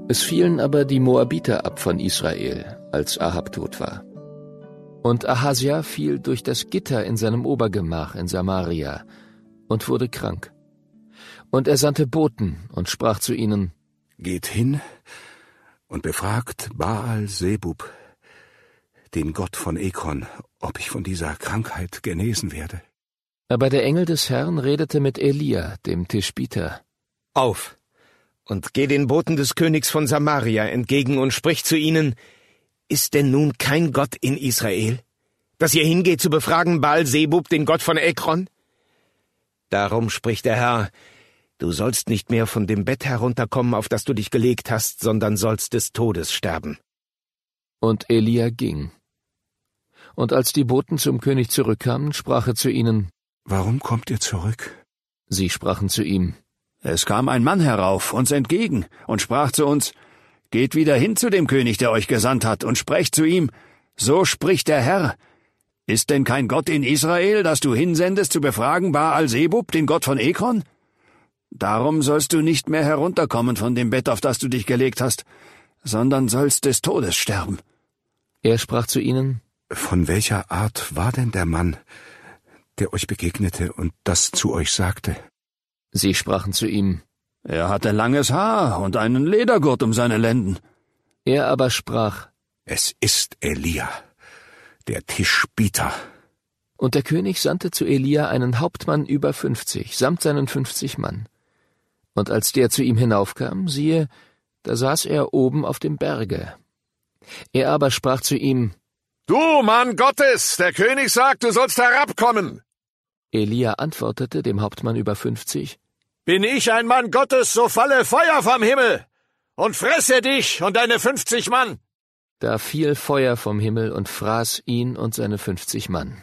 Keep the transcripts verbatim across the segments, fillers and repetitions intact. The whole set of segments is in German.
Es fielen aber die Moabiter ab von Israel, als Ahab tot war. Und Ahasja fiel durch das Gitter in seinem Obergemach in Samaria und wurde krank. Und er sandte Boten und sprach zu ihnen: Geht hin und befragt Baal Sebub, den Gott von Ekron, ob ich von dieser Krankheit genesen werde. Aber der Engel des Herrn redete mit Elia, dem Tischbiter: Auf und geh den Boten des Königs von Samaria entgegen und sprich zu ihnen: Ist denn nun kein Gott in Israel, dass ihr hingeht zu befragen Baal Sebub, den Gott von Ekron? Darum spricht der Herr: Du sollst nicht mehr von dem Bett herunterkommen, auf das du dich gelegt hast, sondern sollst des Todes sterben. Und Elia ging. Und als die Boten zum König zurückkamen, sprach er zu ihnen: Warum kommt ihr zurück? Sie sprachen zu ihm: Es kam ein Mann herauf uns entgegen und sprach zu uns: Geht wieder hin zu dem König, der euch gesandt hat, und sprecht zu ihm: So spricht der Herr: Ist denn kein Gott in Israel, dass du hinsendest zu befragen Baal Sebub, den Gott von Ekron? Darum sollst du nicht mehr herunterkommen von dem Bett, auf das du dich gelegt hast, sondern sollst des Todes sterben. Er sprach zu ihnen: Von welcher Art war denn der Mann, der euch begegnete und das zu euch sagte? Sie sprachen zu ihm: Er hatte langes Haar und einen Ledergurt um seine Lenden. Er aber sprach: Es ist Elia, der Tischbiter. Und der König sandte zu Elia einen Hauptmann über fünfzig, samt seinen fünfzig Mann. Und als der zu ihm hinaufkam, siehe, da saß er oben auf dem Berge. Er aber sprach zu ihm: Du Mann Gottes, der König sagt, du sollst herabkommen. Elia antwortete dem Hauptmann über fünfzig: Bin ich ein Mann Gottes, so falle Feuer vom Himmel und fresse dich und deine fünfzig Mann. Da fiel Feuer vom Himmel und fraß ihn und seine fünfzig Mann.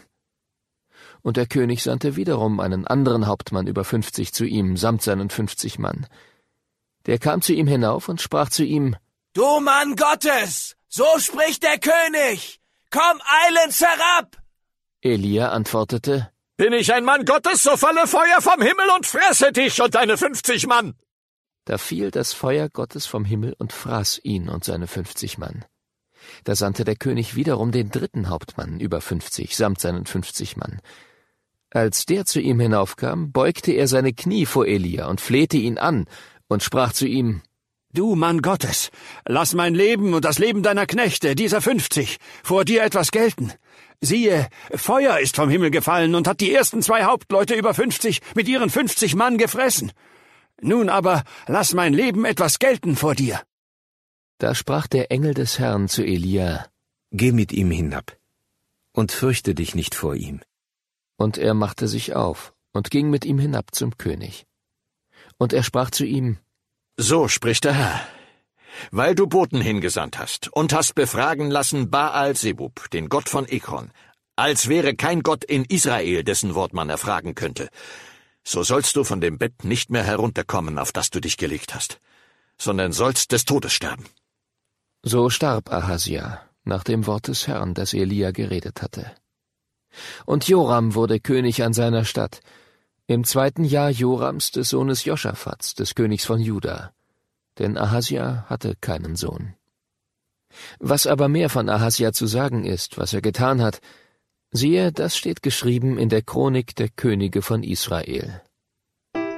Und der König sandte wiederum einen anderen Hauptmann über fünfzig zu ihm, samt seinen fünfzig Mann. Der kam zu ihm hinauf und sprach zu ihm: Du Mann Gottes, so spricht der König, komm eilends herab. Elia antwortete: Bin ich ein Mann Gottes, so falle Feuer vom Himmel und fresse dich und deine fünfzig Mann. Da fiel das Feuer Gottes vom Himmel und fraß ihn und seine fünfzig Mann. Da sandte der König wiederum den dritten Hauptmann über fünfzig, samt seinen fünfzig Mann. Als der zu ihm hinaufkam, beugte er seine Knie vor Elia und flehte ihn an und sprach zu ihm: Du Mann Gottes, lass mein Leben und das Leben deiner Knechte, dieser fünfzig, vor dir etwas gelten. Siehe, Feuer ist vom Himmel gefallen und hat die ersten zwei Hauptleute über fünfzig mit ihren fünfzig Mann gefressen. Nun aber lass mein Leben etwas gelten vor dir. Da sprach der Engel des Herrn zu Elia: Geh mit ihm hinab und fürchte dich nicht vor ihm. Und er machte sich auf und ging mit ihm hinab zum König. Und er sprach zu ihm: So spricht der Herr, weil du Boten hingesandt hast und hast befragen lassen Baal Sebub, den Gott von Ekron, als wäre kein Gott in Israel, dessen Wort man erfragen könnte, so sollst du von dem Bett nicht mehr herunterkommen, auf das du dich gelegt hast, sondern sollst des Todes sterben. So starb Ahasja, nach dem Wort des Herrn, das Elia geredet hatte. Und Joram wurde König an seiner Stadt, im zweiten Jahr Jorams des Sohnes Joschafats, des Königs von Juda, denn Ahasja hatte keinen Sohn. Was aber mehr von Ahasja zu sagen ist, was er getan hat, siehe, das steht geschrieben in der Chronik der Könige von Israel.